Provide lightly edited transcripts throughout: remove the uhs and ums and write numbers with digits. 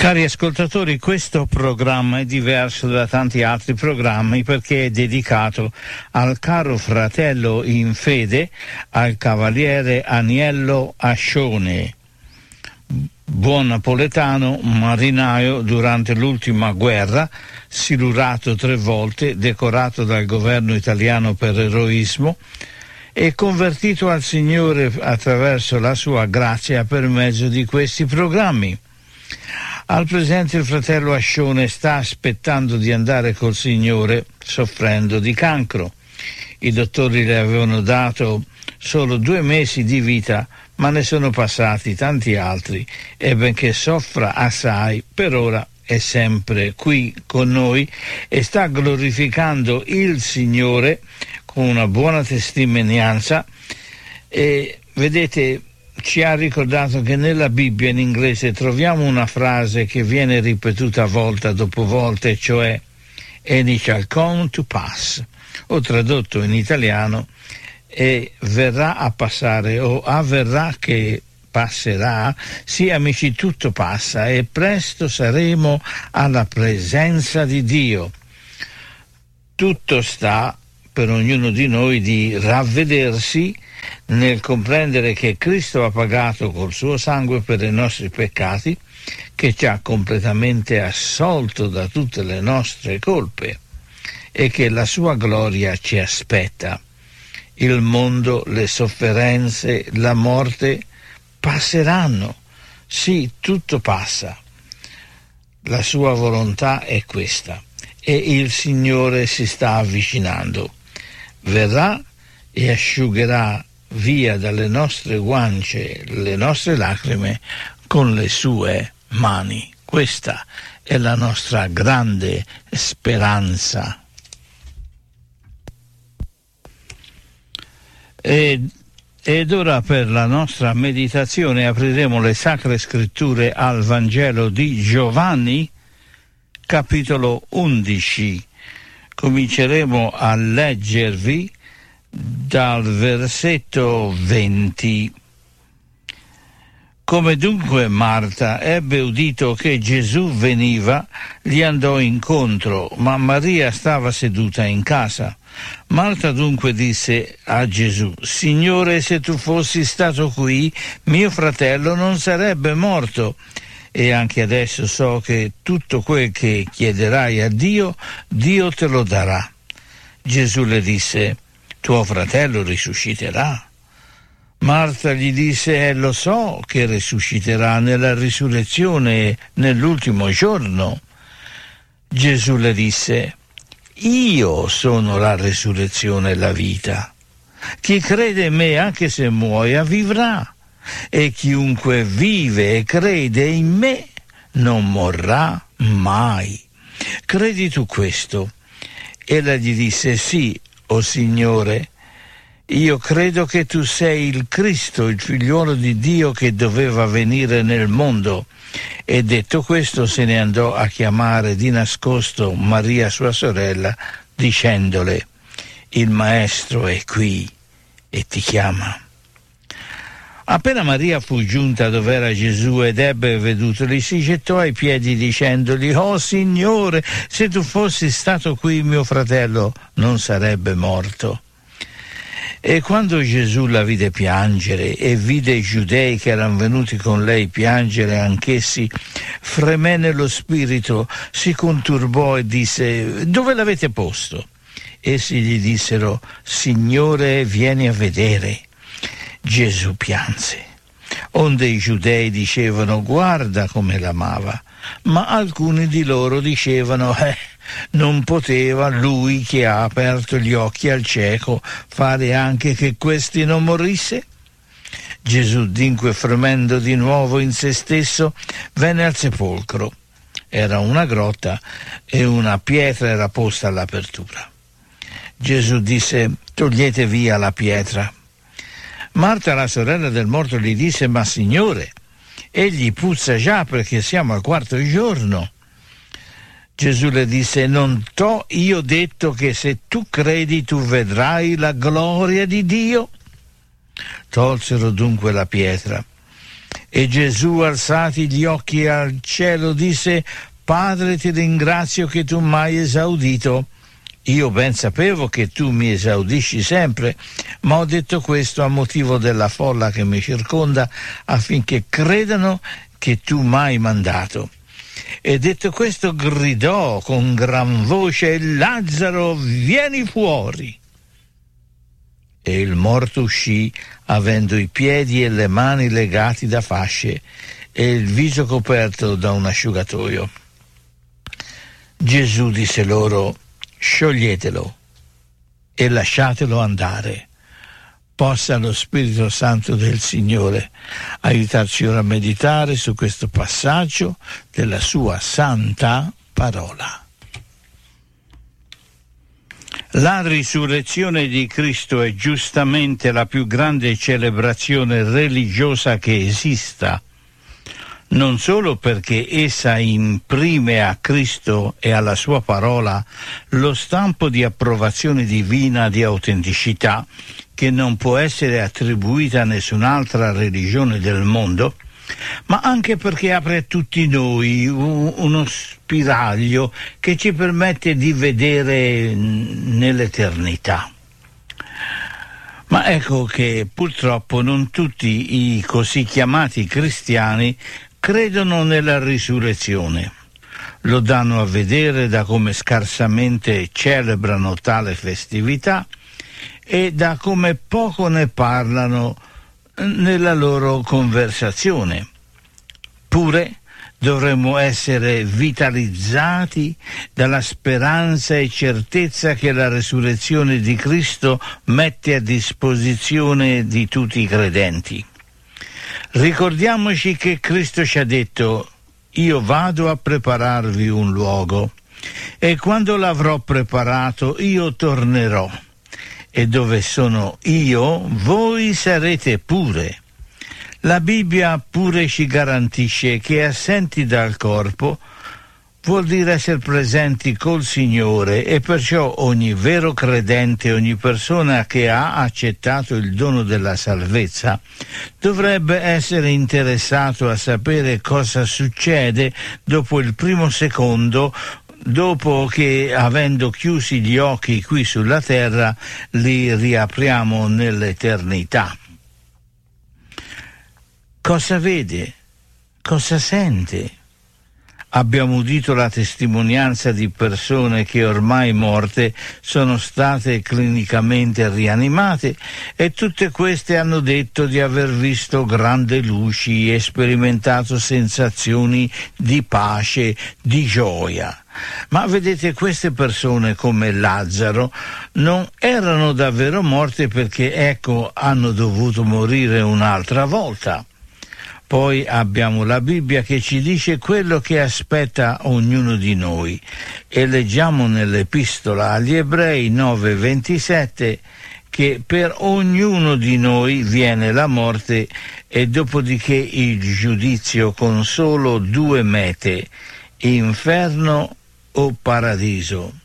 Cari ascoltatori, questo programma è diverso da tanti altri programmi perché è dedicato al caro fratello in fede, al cavaliere Aniello Ascione, buon napoletano, marinaio durante l'ultima guerra, silurato 3 volte, decorato dal governo italiano per eroismo e convertito al Signore attraverso la sua grazia per mezzo di questi programmi. Al presente il fratello Ascione sta aspettando di andare col Signore, soffrendo di cancro. I dottori le avevano dato solo 2 mesi di vita, ma ne sono passati tanti altri e benché soffra assai, per ora è sempre qui con noi e sta glorificando il Signore con una buona testimonianza. E vedete, ci ha ricordato che nella Bibbia in inglese troviamo una frase che viene ripetuta volta dopo volta, e cioè "and it shall come to pass", o tradotto in italiano "e verrà a passare" o "avverrà che passerà". Sì, amici, tutto passa e presto saremo alla presenza di Dio. Tutto sta per ognuno di noi di ravvedersi nel comprendere che Cristo ha pagato col suo sangue per i nostri peccati, che ci ha completamente assolto da tutte le nostre colpe e che la sua gloria ci aspetta. Il mondo, le sofferenze, la morte passeranno. Sì, tutto passa. La sua volontà è questa e il Signore si sta avvicinando. Verrà e asciugherà via dalle nostre guance le nostre lacrime con le sue mani. Questa è la nostra grande speranza. Ed ora per la nostra meditazione apriremo le Sacre Scritture al Vangelo di Giovanni, capitolo 11. Cominceremo a leggervi dal versetto 20. Come dunque Marta ebbe udito che Gesù veniva, gli andò incontro, ma Maria stava seduta in casa. Marta dunque disse a Gesù: Signore, se tu fossi stato qui, mio fratello non sarebbe morto. E anche adesso so che tutto quel che chiederai a Dio, Dio te lo darà. Gesù le disse: tuo fratello risusciterà. Marta gli disse: lo so che risusciterà nella risurrezione nell'ultimo giorno. Gesù le disse: io sono la risurrezione e la vita. Chi crede in me, anche se muoia, vivrà. E chiunque vive e crede in me non morrà mai. Credi tu questo? Ella gli disse: sì, o Signore, io credo che tu sei il Cristo, il figliuolo di Dio che doveva venire nel mondo. E detto questo se ne andò a chiamare di nascosto Maria sua sorella, dicendole: il Maestro è qui e ti chiama. Appena Maria fu giunta dove era Gesù ed ebbe vedutoli, si gettò ai piedi dicendogli: oh Signore, se tu fossi stato qui, mio fratello non sarebbe morto. E quando Gesù la vide piangere e vide i giudei che erano venuti con lei piangere anch'essi, fremé nello spirito, si conturbò e disse: dove l'avete posto? Essi gli dissero: Signore, vieni a vedere. Gesù pianse. Onde i giudei dicevano: guarda come l'amava. Ma alcuni di loro dicevano: non poteva lui che ha aperto gli occhi al cieco fare anche che questi non morisse? Gesù, dunque, fremendo di nuovo in se stesso, venne al sepolcro. Era una grotta e una pietra era posta all'apertura. Gesù disse: togliete via la pietra. Marta, la sorella del morto, gli disse: ma Signore, egli puzza già perché siamo al 4° giorno. Gesù le disse: non t'ho io detto che se tu credi tu vedrai la gloria di Dio? Tolsero dunque la pietra. E Gesù, alzati gli occhi al cielo, disse: Padre, ti ringrazio che tu mi hai esaudito. Io ben sapevo che tu mi esaudisci sempre, ma ho detto questo a motivo della folla che mi circonda, affinché credano che tu mi hai mandato. E detto questo gridò con gran voce: Lazzaro, vieni fuori! E il morto uscì, avendo i piedi e le mani legati da fasce e il viso coperto da un asciugatoio. Gesù disse loro: scioglietelo e lasciatelo andare. Possa lo Spirito Santo del Signore aiutarci ora a meditare su questo passaggio della sua santa parola. La risurrezione di Cristo è giustamente la più grande celebrazione religiosa che esista, non solo perché essa imprime a Cristo e alla sua parola lo stampo di approvazione divina di autenticità che non può essere attribuita a nessun'altra religione del mondo, ma anche perché apre a tutti noi uno spiraglio che ci permette di vedere nell'eternità. Ma ecco che purtroppo non tutti i così chiamati cristiani credono nella risurrezione. Lo danno a vedere da come scarsamente celebrano tale festività e da come poco ne parlano nella loro conversazione. Pure dovremmo essere vitalizzati dalla speranza e certezza che la resurrezione di Cristo mette a disposizione di tutti i credenti. Ricordiamoci che Cristo ci ha detto: io vado a prepararvi un luogo e quando l'avrò preparato io tornerò, e dove sono io voi sarete pure. La Bibbia pure ci garantisce che assenti dal corpo vuol dire essere presenti col Signore, e perciò ogni vero credente, ogni persona che ha accettato il dono della salvezza dovrebbe essere interessato a sapere cosa succede dopo il primo secondo, dopo che, avendo chiusi gli occhi qui sulla terra, li riapriamo nell'eternità. Cosa vede? Cosa sente? Abbiamo udito la testimonianza di persone che ormai morte sono state clinicamente rianimate, e tutte queste hanno detto di aver visto grandi luci e sperimentato sensazioni di pace, di gioia. Ma vedete, queste persone, come Lazzaro, non erano davvero morte perché, hanno dovuto morire un'altra volta. Poi abbiamo la Bibbia che ci dice quello che aspetta ognuno di noi, e leggiamo nell'Epistola agli Ebrei 9:27 che per ognuno di noi viene la morte e dopodiché il giudizio, con solo due mete: inferno o paradiso.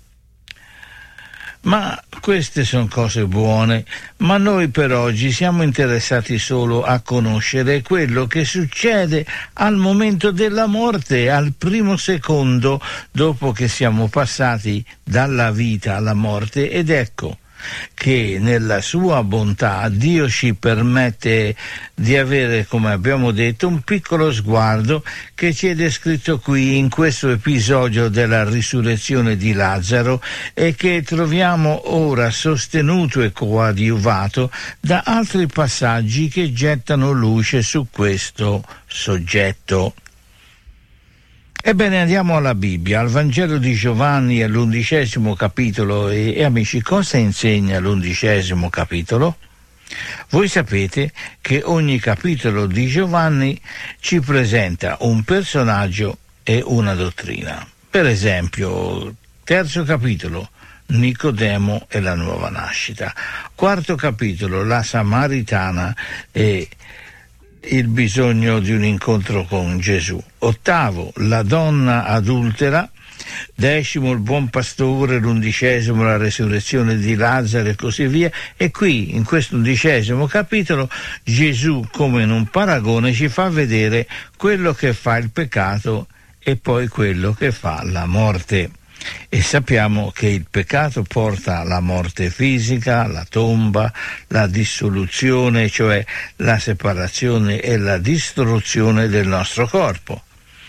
Ma queste sono cose buone, ma noi per oggi siamo interessati solo a conoscere quello che succede al momento della morte, al primo secondo dopo che siamo passati dalla vita alla morte. Ed ecco che nella sua bontà Dio ci permette di avere, come abbiamo detto, un piccolo sguardo che ci è descritto qui in questo episodio della risurrezione di Lazzaro, e che troviamo ora sostenuto e coadiuvato da altri passaggi che gettano luce su questo soggetto. Ebbene, andiamo alla Bibbia, al Vangelo di Giovanni, all'11° capitolo. E amici, cosa insegna l'11° capitolo? Voi sapete che ogni capitolo di Giovanni ci presenta un personaggio e una dottrina. Per esempio, 3° capitolo, Nicodemo e la nuova nascita. 4° capitolo, la Samaritana e il bisogno di un incontro con Gesù. 8, la donna adultera. 10, il buon pastore. 11, la resurrezione di Lazzaro, e così via. E qui, in questo 11° capitolo, Gesù, come in un paragone, ci fa vedere quello che fa il peccato e poi quello che fa la morte. E sappiamo che il peccato porta alla morte fisica, la tomba, la dissoluzione, cioè la separazione e la distruzione del nostro corpo.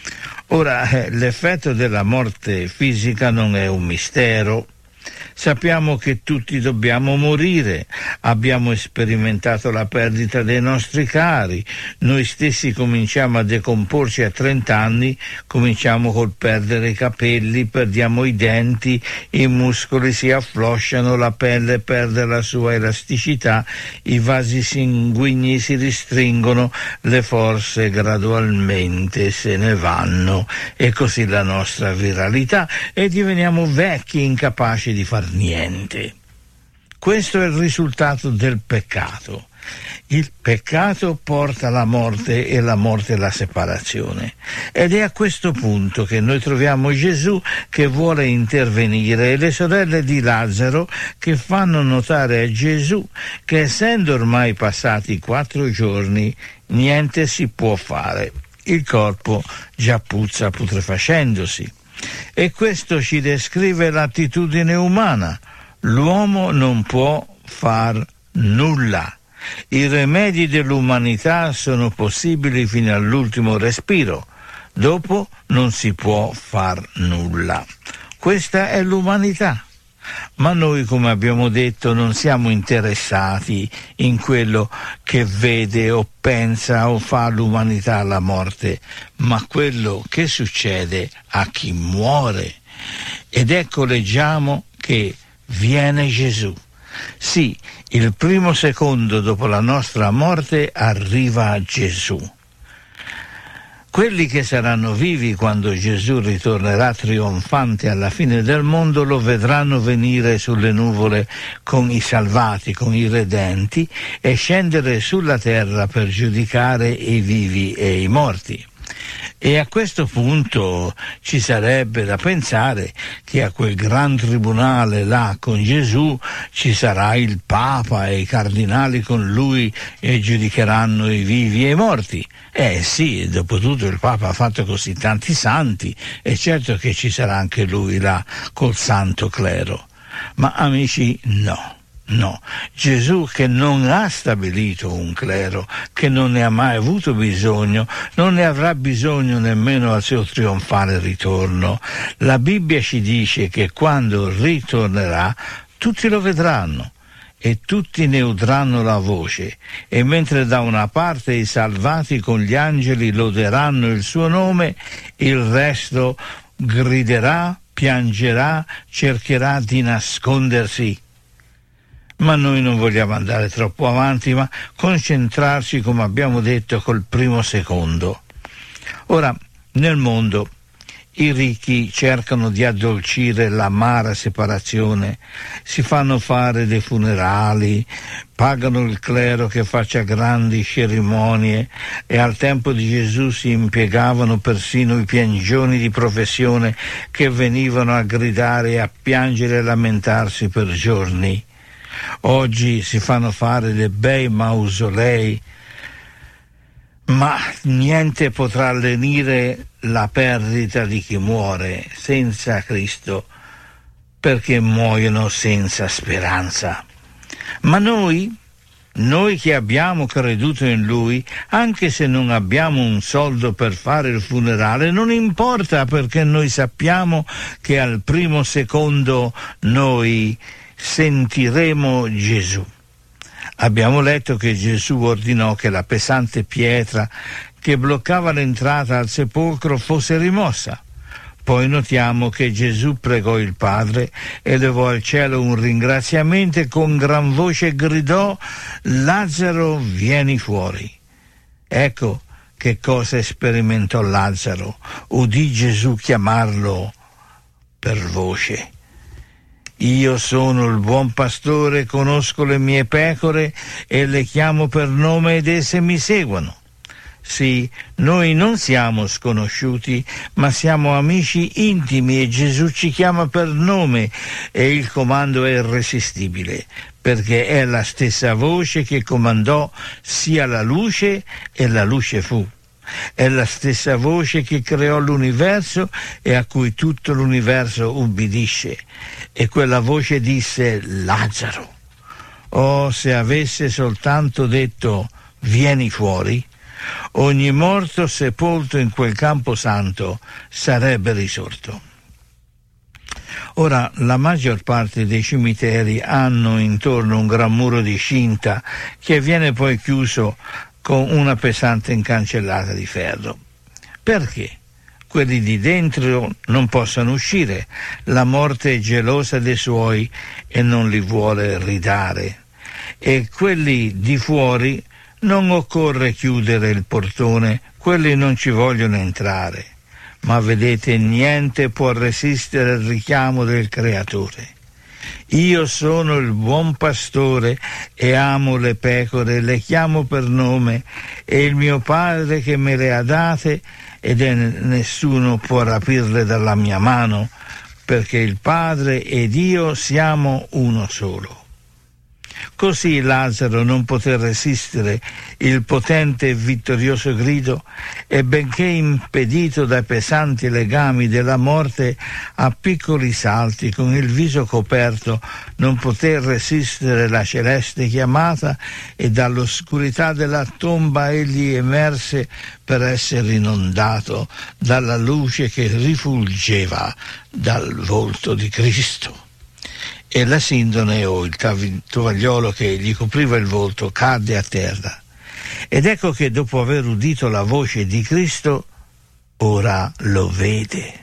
Ora, l'effetto della morte fisica non è un mistero. Sappiamo che tutti dobbiamo morire, abbiamo sperimentato la perdita dei nostri cari, noi stessi cominciamo a decomporci a 30 anni, cominciamo col perdere i capelli, perdiamo i denti, i muscoli si afflosciano, la pelle perde la sua elasticità, i vasi sanguigni si ristringono, le forze gradualmente se ne vanno, e così la nostra viralità, e diveniamo vecchi, incapaci di far niente. Questo è il risultato del peccato. Il peccato porta alla morte e la morte la separazione. Ed è a questo punto che noi troviamo Gesù che vuole intervenire, e le sorelle di Lazzaro che fanno notare a Gesù che, essendo ormai passati 4 giorni, niente si può fare. Il corpo già puzza putrefacendosi. E questo ci descrive l'attitudine umana. L'uomo non può far nulla. I rimedi dell'umanità sono possibili fino all'ultimo respiro. Dopo non si può far nulla. Questa è l'umanità. Ma noi, come abbiamo detto, non siamo interessati in quello che vede o pensa o fa l'umanità alla morte, ma quello che succede a chi muore. Ed ecco, leggiamo che viene Gesù. Sì, il primo secondo dopo la nostra morte arriva Gesù. Quelli che saranno vivi quando Gesù ritornerà trionfante alla fine del mondo lo vedranno venire sulle nuvole con i salvati, con i redenti, e scendere sulla terra per giudicare i vivi e i morti. E a questo punto ci sarebbe da pensare che a quel gran tribunale là con Gesù ci sarà il Papa e i cardinali con lui, e giudicheranno i vivi e i morti. Sì, dopotutto il Papa ha fatto così tanti santi, è certo che ci sarà anche lui là col santo clero. Ma amici, no. Gesù, che non ha stabilito un clero, che non ne ha mai avuto bisogno, non ne avrà bisogno nemmeno al suo trionfale ritorno. La Bibbia ci dice che quando ritornerà tutti lo vedranno e tutti ne udranno la voce, e mentre da una parte i salvati con gli angeli loderanno il suo nome, il resto griderà, piangerà, cercherà di nascondersi. Ma noi non vogliamo andare troppo avanti, ma concentrarci, come abbiamo detto, col primo secondo. Ora, nel mondo i ricchi cercano di addolcire l'amara separazione, si fanno fare dei funerali, pagano il clero che faccia grandi cerimonie, e al tempo di Gesù si impiegavano persino i piangioni di professione che venivano a gridare e a piangere e lamentarsi per giorni. Oggi si fanno fare dei bei mausolei, ma niente potrà lenire la perdita di chi muore senza Cristo, perché muoiono senza speranza. Ma noi che abbiamo creduto in Lui, anche se non abbiamo un soldo per fare il funerale, non importa, perché noi sappiamo che al primo secondo noi sentiremo Gesù. Abbiamo letto che Gesù ordinò che la pesante pietra che bloccava l'entrata al sepolcro fosse rimossa. Poi notiamo che Gesù pregò il Padre, elevò al cielo un ringraziamento e con gran voce gridò: Lazzaro, vieni fuori. Ecco che cosa sperimentò Lazzaro. Udì Gesù chiamarlo per voce. Io sono il buon pastore, conosco le mie pecore e le chiamo per nome ed esse mi seguono. Sì, noi non siamo sconosciuti, ma siamo amici intimi e Gesù ci chiama per nome e il comando è irresistibile, perché è la stessa voce che comandò sia la luce e la luce fu. È la stessa voce che creò l'universo e a cui tutto l'universo ubbidisce. E quella voce disse: Lazzaro. Oh, se avesse soltanto detto: vieni fuori, ogni morto sepolto in quel campo santo sarebbe risorto. Ora, la maggior parte dei cimiteri hanno intorno un gran muro di cinta che viene poi chiuso con una pesante incancellata di ferro. Perché? Quelli di dentro non possono uscire. La morte è gelosa dei suoi e non li vuole ridare. E quelli di fuori non occorre chiudere il portone, quelli non ci vogliono entrare. Ma vedete, niente può resistere al richiamo del Creatore. Io sono il buon pastore e amo le pecore, le chiamo per nome, e il mio Padre che me le ha date, ed nessuno può rapirle dalla mia mano, perché il Padre ed io siamo uno solo. Così Lazzaro non poté resistere il potente e vittorioso grido e, benché impedito dai pesanti legami della morte, a piccoli salti, con il viso coperto, non poté resistere la celeste chiamata e dall'oscurità della tomba egli emerse per essere inondato dalla luce che rifulgeva dal volto di Cristo. E la sindone o il tovagliolo che gli copriva il volto cadde a terra. Ed ecco che dopo aver udito la voce di Cristo, ora lo vede.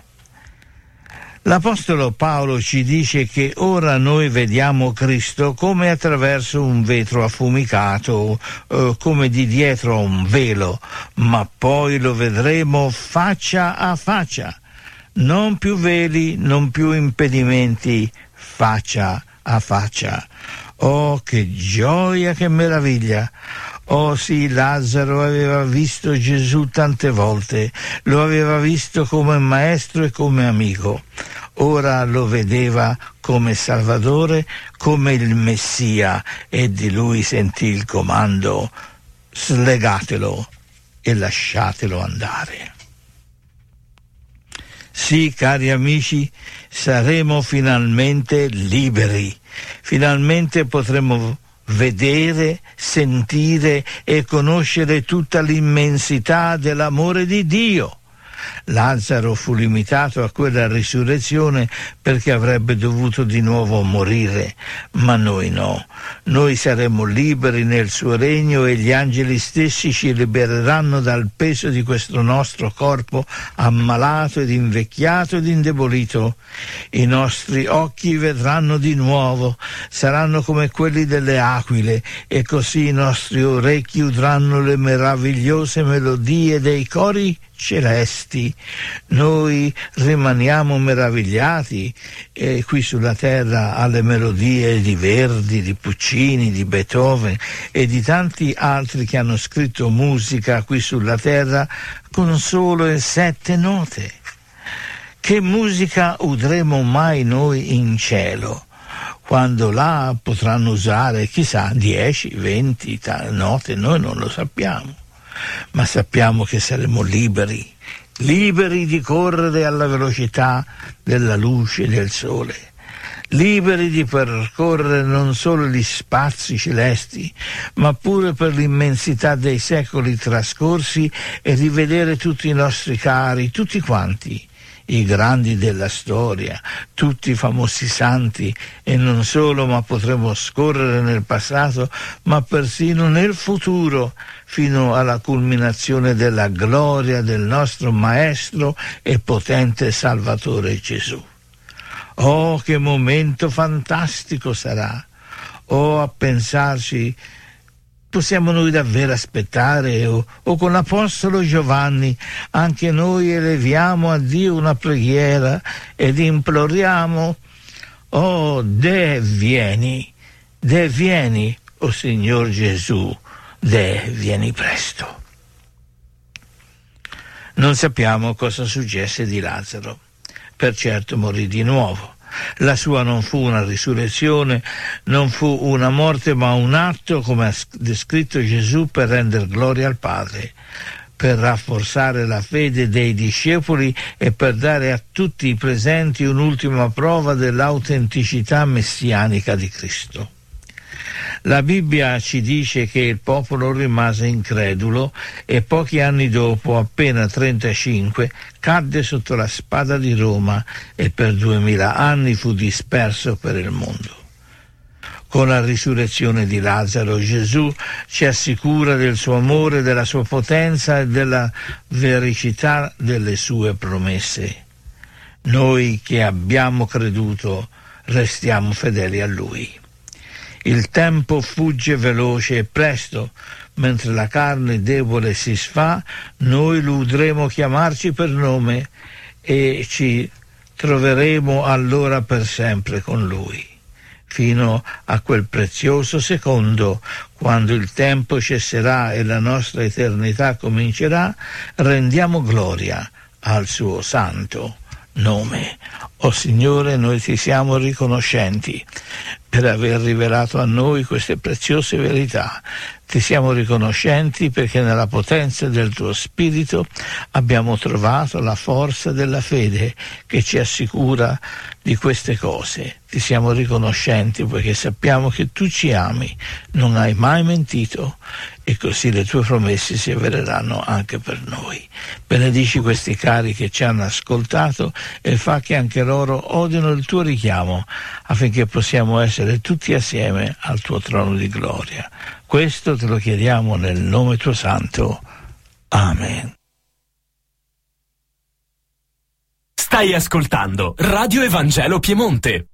L'Apostolo Paolo ci dice che ora noi vediamo Cristo come attraverso un vetro affumicato, come di dietro a un velo, ma poi lo vedremo faccia a faccia. Non più veli, non più impedimenti, faccia a faccia. Oh, che gioia, che meraviglia! Oh sì, Lazzaro aveva visto Gesù tante volte, lo aveva visto come maestro e come amico. Ora lo vedeva come Salvatore, come il Messia, e di lui sentì il comando: slegatelo e lasciatelo andare. Sì, cari amici, saremo finalmente liberi. Finalmente potremo vedere, sentire e conoscere tutta l'immensità dell'amore di Dio. Lazzaro fu limitato a quella risurrezione perché avrebbe dovuto di nuovo morire, ma noi no. Noi saremo liberi nel suo regno e gli angeli stessi ci libereranno dal peso di questo nostro corpo ammalato ed invecchiato ed indebolito. I nostri occhi vedranno di nuovo, saranno come quelli delle aquile, e così i nostri orecchi udranno le meravigliose melodie dei cori celesti. Noi rimaniamo meravigliati qui sulla terra alle melodie di Verdi, di Puccini, di Beethoven e di tanti altri che hanno scritto musica qui sulla terra con solo 7 note. Che musica udremo mai noi in cielo? Quando là potranno usare, chissà, 10, 20 note, noi non lo sappiamo. Ma sappiamo che saremo liberi di correre alla velocità della luce del sole, liberi di percorrere non solo gli spazi celesti, ma pure per l'immensità dei secoli trascorsi e rivedere tutti i nostri cari, tutti quanti, i grandi della storia, tutti i famosi santi, e non solo, ma potremo scorrere nel passato, ma persino nel futuro, fino alla culminazione della gloria del nostro Maestro e potente Salvatore Gesù. Oh, che momento fantastico sarà! Oh, a pensarci, possiamo noi davvero aspettare o con l'Apostolo Giovanni anche noi eleviamo a Dio una preghiera ed imploriamo: oh, vieni, o Signor Gesù, vieni presto. Non sappiamo cosa successe di Lazzaro. Per certo morì di nuovo. La sua non fu una risurrezione, non fu una morte, ma un atto, come ha descritto Gesù, per rendere gloria al Padre, per rafforzare la fede dei discepoli e per dare a tutti i presenti un'ultima prova dell'autenticità messianica di Cristo. La Bibbia ci dice che il popolo rimase incredulo e pochi anni dopo, appena 35, cadde sotto la spada di Roma e per 2000 anni fu disperso per il mondo. Con la risurrezione di Lazzaro, Gesù ci assicura del suo amore, della sua potenza e della vericità delle sue promesse. Noi che abbiamo creduto restiamo fedeli a Lui. Il tempo fugge veloce e presto, mentre la carne debole si sfà, noi lo udremo chiamarci per nome e ci troveremo allora per sempre con Lui. Fino a quel prezioso secondo, quando il tempo cesserà e la nostra eternità comincerà, rendiamo gloria al suo santo nome. O Signore, noi ti siamo riconoscenti per aver rivelato a noi queste preziose verità. Ti siamo riconoscenti perché nella potenza del tuo Spirito abbiamo trovato la forza della fede che ci assicura di queste cose. Ti siamo riconoscenti perché sappiamo che tu ci ami, non hai mai mentito e così le tue promesse si avvereranno anche per noi. Benedici questi cari che ci hanno ascoltato e fa che anche loro odino il tuo richiamo affinché possiamo essere tutti assieme al tuo trono di gloria. Questo te lo chiediamo nel nome tuo santo. Amen. Stai ascoltando Radio Evangelo Piemonte.